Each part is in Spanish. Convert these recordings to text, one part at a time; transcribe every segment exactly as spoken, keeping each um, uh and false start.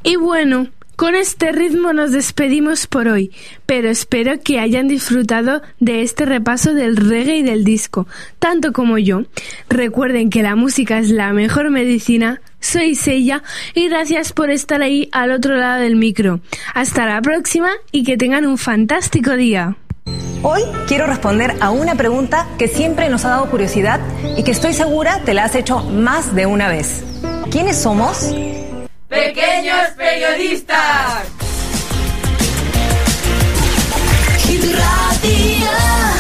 Y bueno, con este ritmo nos despedimos por hoy, pero espero que hayan disfrutado de este repaso del reggae y del disco, tanto como yo. Recuerden que la música es la mejor medicina. Soy Sella y gracias por estar ahí al otro lado del micro. Hasta la próxima y que tengan un fantástico día. Hoy quiero responder a una pregunta que siempre nos ha dado curiosidad y que estoy segura te la has hecho más de una vez. ¿Quiénes somos? ¡Pequeños periodistas! Hit Radio.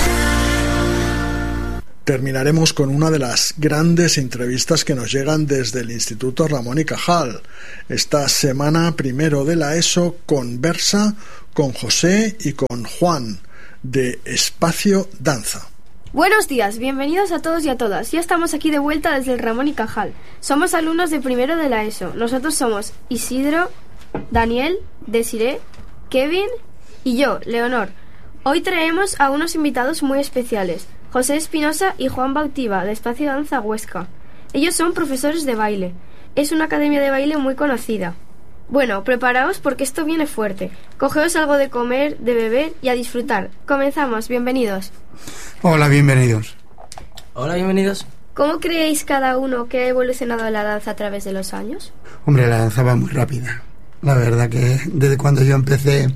Terminaremos con una de las grandes entrevistas que nos llegan desde el Instituto Ramón y Cajal. Esta semana, primero de la ESO, conversa con José y con Juan, de Espacio Danza. Buenos días, bienvenidos a todos y a todas. Ya estamos aquí de vuelta desde el Ramón y Cajal. Somos alumnos de primero de la ESO. Nosotros somos Isidro, Daniel, Desiree, Kevin y yo, Leonor. Hoy traemos a unos invitados muy especiales, José Espinosa y Juan Bautiva, de Espacio Danza Huesca. Ellos son profesores de baile. Es una academia de baile muy conocida. Bueno, preparaos porque esto viene fuerte. Cogeos algo de comer, de beber y a disfrutar. Comenzamos, bienvenidos. Hola, bienvenidos. Hola, bienvenidos. ¿Cómo creéis cada uno que ha evolucionado la danza a través de los años? Hombre, la danza va muy rápida. La verdad que desde cuando yo empecé,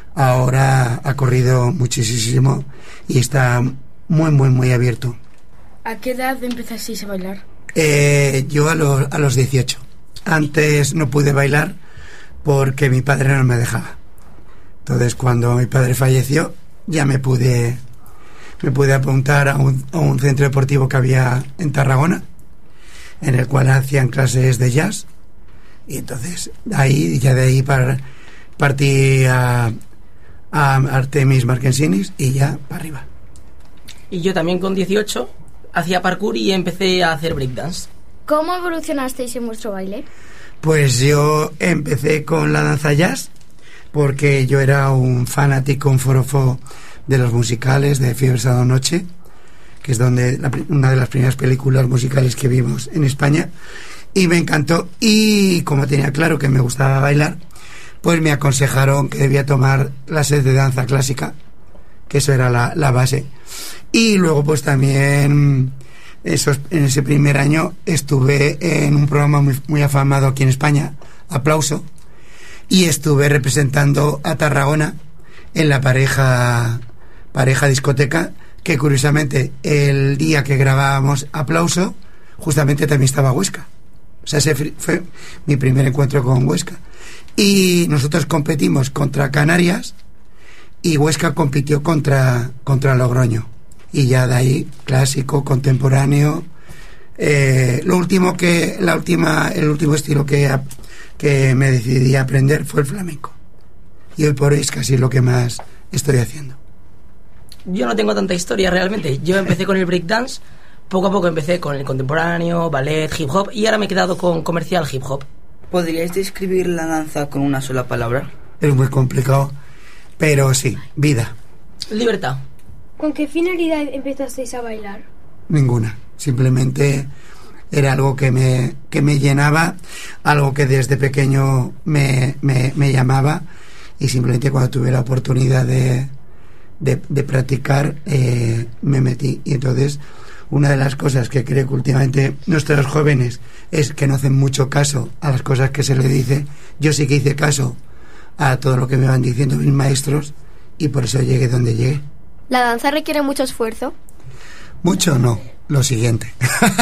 ahora ha corrido muchísimo y está muy, muy, muy abierto. ¿A qué edad empezasteis a bailar? Eh, yo a los, a los dieciocho. Antes no pude bailar porque mi padre no me dejaba. Entonces, cuando mi padre falleció, ya me pude... me pude apuntar a un, a un centro deportivo que había en Tarragona, en el cual hacían clases de jazz, y entonces ahí ya de ahí par, partí a, a Artemis Marquesinis y ya para arriba. Y yo también con dieciocho hacía parkour y empecé a hacer breakdance. ¿Cómo evolucionasteis en vuestro baile? Pues yo empecé con la danza jazz porque yo era un fanático, un forofo de los musicales de Fiebre Sábado Noche, que es donde la, una de las primeras películas musicales que vimos en España, y me encantó. Y como tenía claro que me gustaba bailar, pues me aconsejaron que debía tomar clases de danza clásica, que eso era la, la base. Y luego pues también esos, en ese primer año estuve en un programa muy, muy afamado aquí en España, Aplauso, y estuve representando a Tarragona en la pareja pareja discoteca, que curiosamente el día que grabábamos Aplauso justamente también estaba Huesca. O sea, ese fue mi primer encuentro con Huesca. Y nosotros competimos contra Canarias y Huesca compitió contra, contra Logroño. Y ya de ahí, clásico, contemporáneo. Eh, lo último que, la última, el último estilo que, que me decidí a aprender fue el flamenco. Y hoy por hoy es casi lo que más estoy haciendo. Yo no tengo tanta historia realmente. Yo empecé con el breakdance, poco a poco empecé con el contemporáneo, ballet, hip hop, y ahora me he quedado con comercial hip hop. ¿Podríais describir la danza con una sola palabra? Es muy complicado, pero sí, vida. Libertad. ¿Con qué finalidad empezasteis a bailar? Ninguna, simplemente era algo que me, que me llenaba, algo que desde pequeño me, me, me llamaba, y simplemente cuando tuve la oportunidad de, de, de practicar, eh, me metí. Y entonces, una de las cosas que creo que últimamente nuestros jóvenes es que no hacen mucho caso a las cosas que se les dice. Yo sí que hice caso a todo lo que me van diciendo mis maestros, y por eso llegué donde llegué. ¿La danza requiere mucho esfuerzo? Mucho no, lo siguiente.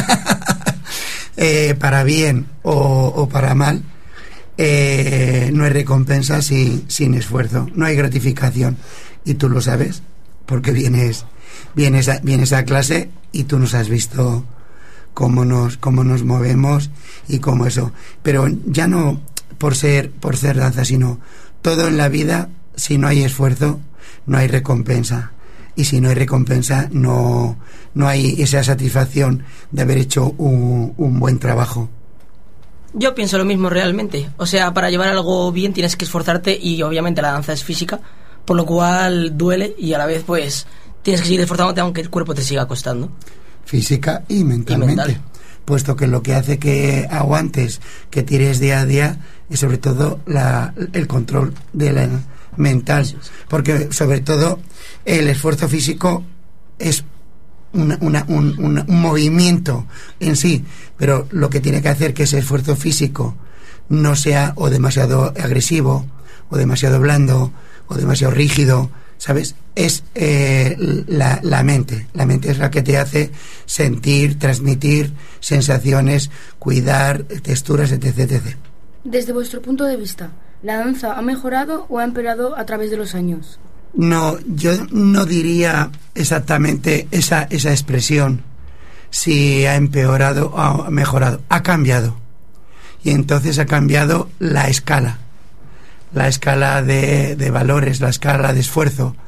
eh, para bien o, o para mal, eh, no hay recompensa sin, sin esfuerzo, no hay gratificación. Y tú lo sabes, porque vienes, vienes, a, vienes a clase y tú nos has visto cómo nos, cómo nos movemos y cómo eso. Pero ya no por ser, por ser danza, sino todo en la vida, si no hay esfuerzo, no hay recompensa. Y si no hay recompensa, no, no hay esa satisfacción de haber hecho un, un buen trabajo. Yo pienso lo mismo realmente. O sea, para llevar algo bien tienes que esforzarte, y obviamente la danza es física, por lo cual duele, y a la vez pues tienes que seguir esforzándote aunque el cuerpo te siga costando. Física y mentalmente. Y mental. Puesto que lo que hace que aguantes, que tires día a día, y sobre todo la, el control de la mental, porque sobre todo el esfuerzo físico es una, una, un, un, un movimiento en sí, pero lo que tiene que hacer que ese esfuerzo físico no sea o demasiado agresivo o demasiado blando o demasiado rígido, ¿sabes? Es eh, la, la mente. La mente es la que te hace sentir, transmitir sensaciones, cuidar texturas, etc, etcétera. Desde vuestro punto de vista, ¿la danza ha mejorado o ha empeorado a través de los años? No, yo no diría exactamente esa, esa expresión, si ha empeorado o ha mejorado. Ha cambiado. Y entonces ha cambiado la escala. La escala de, de valores, la escala de esfuerzo.